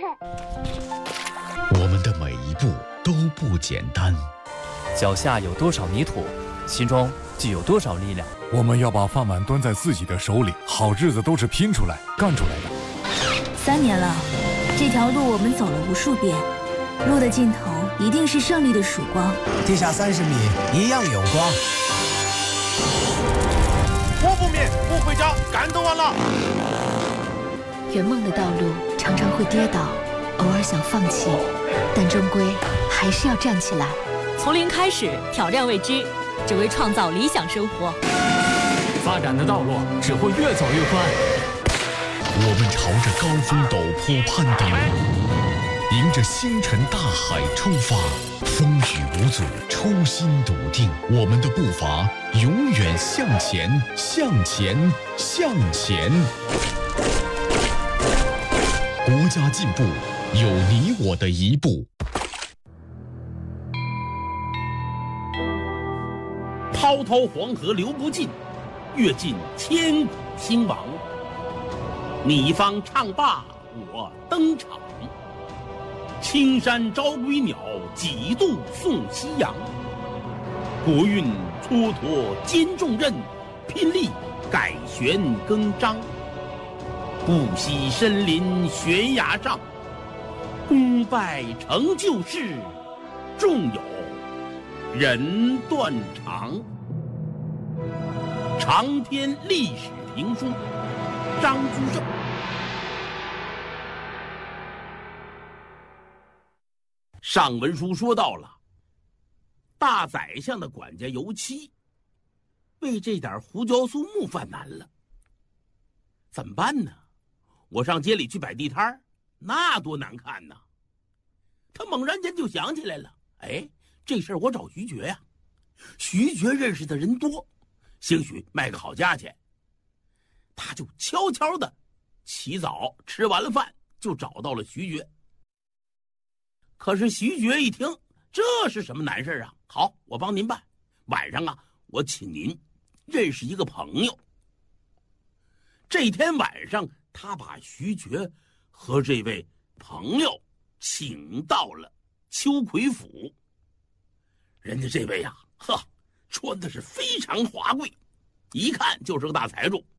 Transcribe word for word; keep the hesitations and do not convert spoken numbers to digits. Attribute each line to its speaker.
Speaker 1: 我们的每一步都不简单，
Speaker 2: 脚下有多少泥土，心中就有多少力量。
Speaker 3: 我们要把饭碗端在自己的手里，好日子都是拼出来、干出来的。
Speaker 4: 三年了，这条路我们走了无数遍，路的尽头一定是胜利的曙光。
Speaker 5: 地下三十米一样有光。
Speaker 6: 我不灭，不回家，干都完了。
Speaker 7: 圆梦的道路常常会跌倒，偶尔想放弃，但终归还是要站起来。
Speaker 8: 从零开始，挑战未知，只为创造理想生活。
Speaker 9: 发展的道路只会越走越宽。
Speaker 1: 我们朝着高峰陡坡攀顶，迎着星辰大海出发，风雨无阻，初心笃定。我们的步伐永远向前，向前，向前。国家进步，有你我的一步。
Speaker 10: 滔滔黄河流不尽，阅尽千古兴亡。你方唱罢我登场，青山招归鸟，几度送夕阳。国运蹉跎兼重任，拼力改弦更张。不惜身临悬崖上，功败成就事，纵有人断肠。长篇历史评书，张居正。上文书说到了，大宰相的管家尤七为这点胡椒酥木犯难了，怎么办呢？我上街里去摆地摊，那多难看呢。他猛然间就想起来了，哎，这事儿我找徐觉呀，徐觉认识的人多，兴许卖个好价钱。他就悄悄的起早吃完了饭，就找到了徐觉。可是徐觉一听，这是什么难事啊？好，我帮您办。晚上啊，我请您认识一个朋友。这天晚上，他把徐觉和这位朋友请到了秋葵府。人家这位啊，呵，穿的是非常华贵，一看就是个大财主。